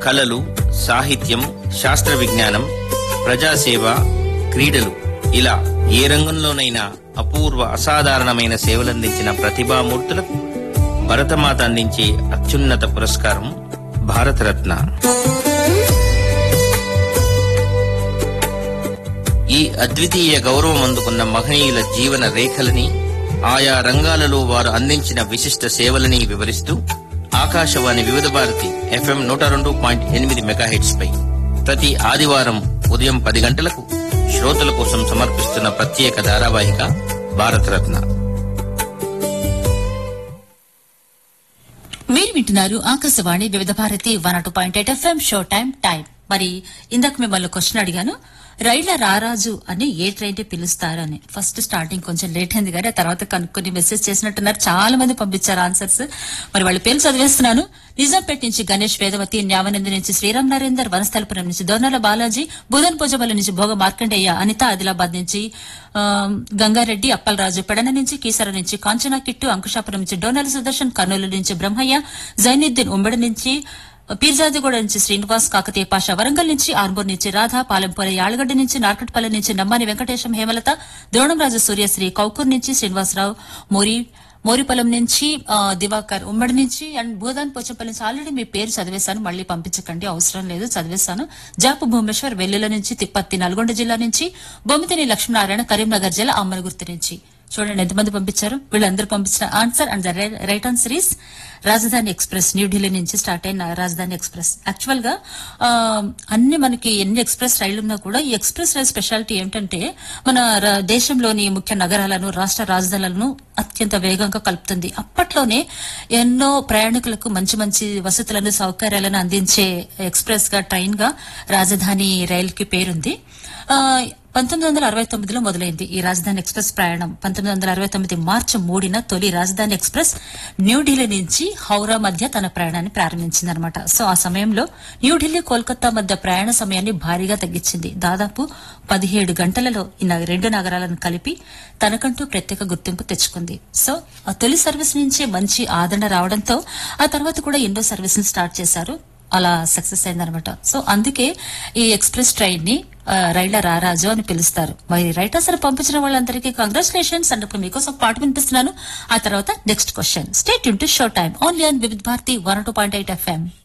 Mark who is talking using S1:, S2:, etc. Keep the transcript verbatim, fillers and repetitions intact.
S1: కళలు, సాహిత్యం, శాస్త్ర విజ్ఞానం, ప్రజాసేవ, క్రీడలు ఇలా ఏ రంగంలోనైనా అపూర్వ అసాధారణమైన సేవలందించిన ప్రతిభామూర్తులకు భరతమాత అందించే అత్యున్నత పురస్కారం భారతరత్న. ఈ అద్వితీయ గౌరవం అందుకున్న మహనీయుల జీవన రేఖలని, ఆయా రంగాలలో వారు అందించిన విశిష్ట సేవలని వివరిస్తూ ఆకాశవాణి వివిధ భారతి ఎఫ్ఎం నూట రెండు పాయింట్ ఎనిమిది మెగాహెట్స్ పై ప్రతి ఆదివారం ఉదయం పది గంటలకు శ్రోతల కోసం సమర్పిస్తున్న ప్రత్యేక ధారావాహిక భారతరత్న.
S2: మీరు వింటున్నారు ఆకాశవాణి వివిధ Bharati one two point eight FM show time time. మరి ఇందాక మిమ్మల్ని క్వశ్చన్ అడిగాను, రైళ్ల రారాజు అని ఏ ట్రైన్ పిలుస్తారు అని. ఫస్ట్ స్టార్టింగ్ కొంచెం లేట్ అయింది కానీ ఆ తర్వాత కనుక్కొని మెసేజ్ చేసినట్టున్నారు, చాలా మంది పంపించారు ఆన్సర్స్. మరి వాళ్ళ పేర్లు చదివేస్తున్నాను. నిజాంపేట నుంచి గణేష్ వేదవతి, న్యావనంది నుంచి శ్రీరామ్ నరేందర్, వనస్థలపురం నుంచి దొర్నల బాలాజీ, బుధన్ పూజబల నుంచి భోగ మార్కండేయ, అనిత ఆదిలాబాద్ నుంచి గంగారెడ్డి, అప్పలరాజు పెడన నుంచి, కీసర నుంచి కాంచనా కిట్టు, అంకుశాపురం నుంచి డోనాల సుదర్శన్, కర్నూలు నుంచి బ్రహ్మయ్య, జైనుద్దీన్ ఉమ్మడి నుంచి, పీర్జాదిగూడ నుంచి శ్రీనివాస్, కాకతీయ పాషా, వరంగల్ నుంచి ఆర్మూర్ నుంచి రాధ, పాలెంపూర యాళ్లగడ్డ నుంచి, నార్కట్పల్లి నుంచి నమ్మాని వెంకటేశం, హేమలత, ద్రోణంరాజు సూర్యశ్రీ, కౌకూర్ నుంచి శ్రీనివాసరావు, మోరి మోరిపల్లం నుంచి దివాకర్ ఉమ్మడి నుంచి, అండ్ భూదాన్ పోచంపల్లి నుంచి. ఆల్రెడీ మీ పేరు చదివేశాను, మళ్లీ పంపించకండి, అవసరం లేదు, చదివేశాను. జాపు భువనేశ్వర్ వెల్లుల నుంచి, తిప్పత్తి నల్గొండ జిల్లా నుంచి, బొమ్మితిని లక్ష్మీనారాయణ కరీంనగర్ జిల్లా అమ్మనగుర్తి నుంచి. చూడండి ఎంతమంది పంపించారు. వీళ్ళందరూ పంపించిన answer and the right answer is రాజధాని ఎక్స్ప్రెస్. న్యూఢిల్లీ నుంచి స్టార్ట్ అయిన రాజధాని ఎక్స్ప్రెస్. యాక్చువల్ గా అన్ని మనకి ఎన్ని ఎక్స్ప్రెస్ రైళ్లు ఉన్నా కూడా ఈ ఎక్స్ప్రెస్ రైల్ స్పెషాలిటీ ఏమిటంటే మన దేశంలోని ముఖ్య నగరాలను, రాష్ట్ర రాజధానులను అత్యంత వేగంగా కలుపుతుంది. అప్పట్లోనే ఎన్నో ప్రయాణికులకు మంచి మంచి వసతులను, సౌకర్యాలను అందించే ఎక్స్ప్రెస్ గా, ట్రైన్ గా రాజధాని రైల్ కి పేరుంది. పంతొమ్మిది వందల అరవై తొమ్మిదిలో మొదలైంది ఈ రాజధాని ఎక్స్ప్రెస్ ప్రయాణం. పంతొమ్మిది వందల అరవై తొమ్మిది మార్చి మూడున తొలి రాజధాని ఎక్స్ప్రెస్ న్యూఢిల్లీ నుంచి హౌరా మధ్య తన ప్రయాణాన్ని ప్రారంభించిందనమాట. సో ఆ సమయంలో న్యూఢిల్లీ, కోల్కతా మధ్య ప్రయాణ సమయాన్ని భారీగా తగ్గించింది. దాదాపు పదిహేడు గంటలలో ఈ రెండు నగరాలను కలిపి తనకంటూ ప్రత్యేక గుర్తింపు తెచ్చుకుంది. సో ఆ తొలి సర్వీస్ నుంచే మంచి ఆదరణ రావడంతో ఆ తర్వాత కూడా ఎన్నో సర్వీస్ ని స్టార్ట్ చేశారు. అలా సక్సెస్ అయిందనమాట. సో అందుకే ఈ ఎక్స్ప్రెస్ ట్రైన్ ని రైళ్ల రారాజు అని పిలుస్తారు. మరి రైట్ ఆన్సర్ పంపించిన వాళ్ళందరికీ కంగ్రాచులేషన్స్. అంటే మీకోసం పాట వినిపిస్తున్నాను. ఆ తర్వాత next question. Stay tune to show time only on వివిధ Bharati one two point eight FM.